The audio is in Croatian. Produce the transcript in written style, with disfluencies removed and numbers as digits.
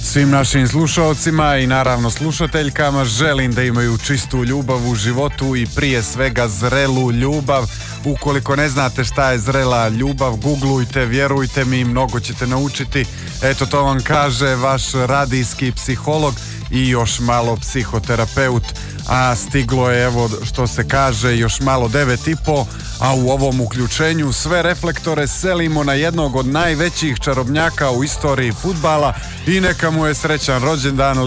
Svim našim slušalcima i naravno slušateljkama želim da imaju čistu ljubav u životu i prije svega zrelu ljubav. Ukoliko ne znate šta je zrela ljubav, googlujte, vjerujte mi, mnogo ćete naučiti. Eto, to vam kaže vaš radijski psiholog i još malo psihoterapeut. A stiglo je, evo što se kaže, još malo 9:30, a u ovom uključenju sve reflektore selimo na jednog od najvećih čarobnjaka u istoriji fudbala i neka mu je srećan rođendan